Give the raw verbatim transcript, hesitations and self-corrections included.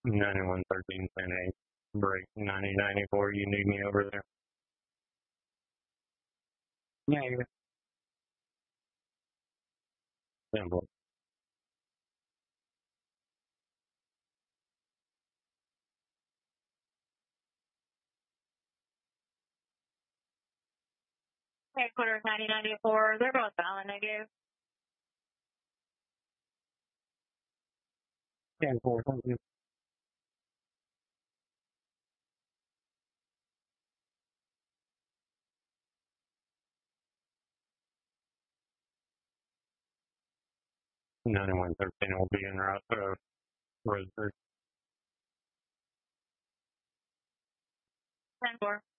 ninety-one thirteen ten eight. Break ninety ninety-four. You need me over there? Yeah, you're simple. Headquarters ninety ninety-four. They're both valid negative. ten four, thank you. ninety-one thirteen will be in route to Roseburg. ten four.